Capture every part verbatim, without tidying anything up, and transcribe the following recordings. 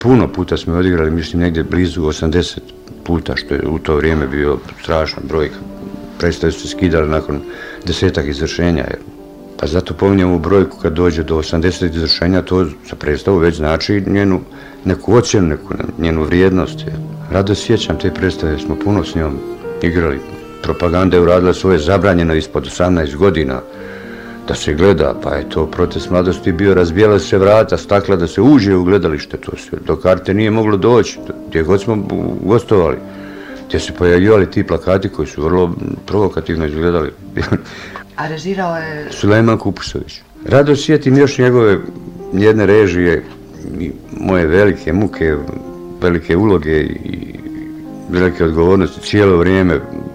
Puno puta smo odigrali, mislim, negdje blizu osamdeset puta, što je u to vrijeme bio strašna brojka. Predstave su se skidali nakon desetak izvršenja. Pa zato pominjem ovu brojku kad dođe do osamdeset izvršenja, to za predstavu već znači njenu neku ocjenu, neku njenu vrijednost. Rado sjećam te predstave, smo puno s njom igrali. Propaganda je uradila svoje, zabranjeno ispod osamnaest godina da se gleda, pa je to protest mladosti bio, razbijala se vrata, stakla da se uđe u gledalište, to sve, do karte nije moglo doći, gdje god smo gostovali, gdje se pojavljivali ti plakati koji su vrlo provokativno izgledali. A režirao je... Sulejman Kupusović. Rado sjetim još njegove jedne režije, moje velike muke, velike uloge i velike odgovornosti. Cijelo vrijeme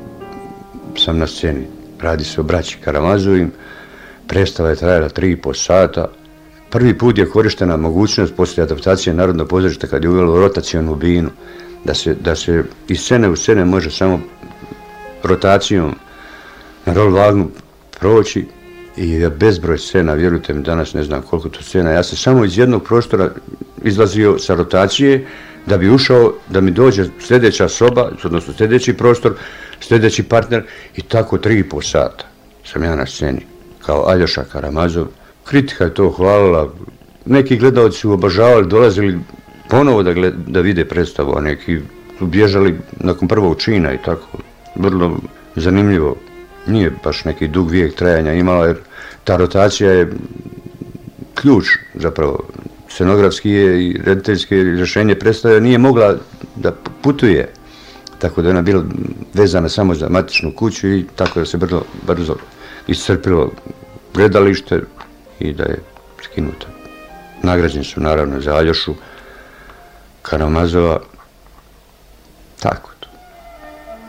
sam na sceni. Radi se o braći Karamazovim. Predstava je trajala tri i po sata. Prvi put je korištena mogućnost poslije adaptacije Narodnog pozorišta kad je uvelo rotacionu binu, da se, da se iz scene u scene može samo rotacijom na roll vagnu proći i bezbroj scena, vjerujte mi, danas ne znam koliko to scena. Ja sam samo iz jednog prostora izlazio sa rotacije da bi ušao, da mi dođe sljedeća soba, odnosno sljedeći prostor, sljedeći partner i tako tri i po sata sam ja na sceni kao Aljoša Karamazov. Kritika je to hvalila, neki gledalci su obožavali, dolazili ponovo da, gled, da vide predstavu, a neki su bježali nakon prvog čina i tako. Vrlo zanimljivo. Nije baš neki dug vijek trajanja imala, jer ta rotacija je ključ, zapravo, scenografski je i rediteljske rješenje predstave nije mogla da putuje, tako da je ona bila vezana samo za matičnu kuću i tako da se brzo, brzo iscrpilo gledalište i da je skinuta. Nagrađeni su naravno za Aljošu Karamazova, tako to.